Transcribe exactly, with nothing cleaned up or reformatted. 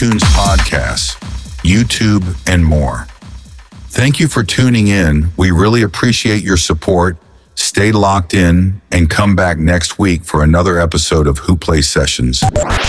iTunes podcasts, YouTube, and more. Thank you for tuning in. We really appreciate your support. Stay locked in and come back next week for another episode of Who Plays Sessions.